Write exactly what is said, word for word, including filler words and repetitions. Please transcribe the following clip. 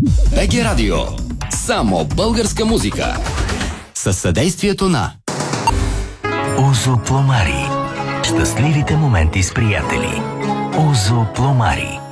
БГ Радио. Само българска музика. Със съдействието на Озо Пломари. Щастливите моменти с приятели. Озо Пломари.